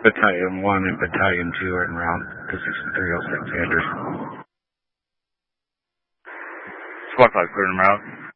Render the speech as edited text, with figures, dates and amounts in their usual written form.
Battalion 1 and Battalion 2 are en route to 6306 Andrews. Squad 5 clear en route.